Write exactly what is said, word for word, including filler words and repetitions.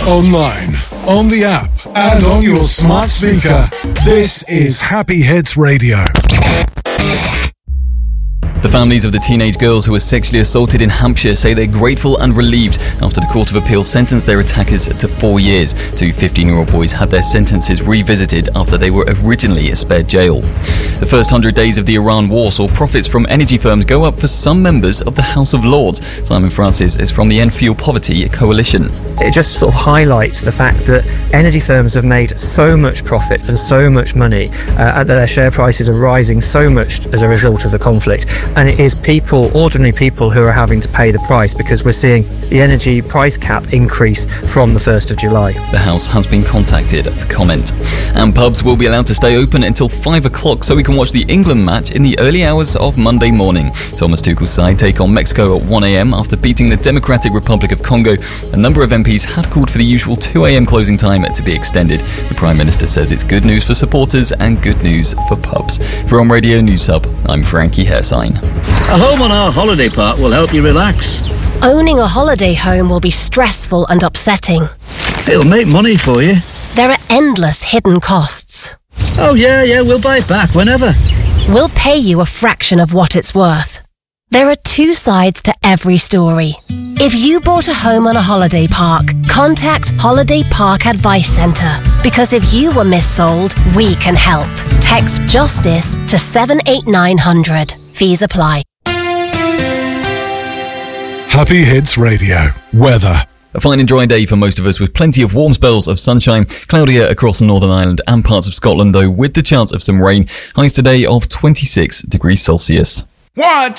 Online, on the app, and on your smart speaker. This is Happy Hits Radio. The families of the teenage girls who were sexually assaulted in Hampshire say they're grateful and relieved after the Court of Appeal sentenced their attackers to four years. Two fifteen-year-old boys had their sentences revisited after they were originally spared jail. The first hundred days of the Iran war saw profits from energy firms go up for some members of the House of Lords. Simon Francis is from the End Fuel Poverty Coalition. It just sort of highlights the fact that energy firms have made so much profit and so much money, uh, and that their share prices are rising so much as a result of the conflict. And it is people, ordinary people, who are having to pay the price, because we're seeing the energy price cap increase from the first of July. The House has been contacted for comment. And pubs will be allowed to stay open until five o'clock so we can watch the England match in the early hours of Monday morning. Thomas Tuchel's side take on Mexico at one a.m. after beating the Democratic Republic of Congo. A number of M Ps had called for the usual two a.m. closing time to be extended. The Prime Minister says it's good news for supporters and good news for pubs. For On Radio News Hub, I'm Frankie Hairsign. A home on our holiday park will help you relax. Owning a holiday home will be stressful and upsetting. It'll make money for you. There are endless hidden costs. Oh yeah, yeah, we'll buy it back whenever. We'll pay you a fraction of what it's worth. There are two sides to every story. If you bought a home on a holiday park, contact Holiday Park Advice Centre. Because if you were missold, we can help. Text JUSTICE to seven eight nine hundred. Fees apply. Happy Hits Radio. Weather. A fine and dry day for most of us, with plenty of warm spells of sunshine. Cloudier across Northern Ireland and parts of Scotland, though, with the chance of some rain. Highs today of twenty-six degrees Celsius. One, two.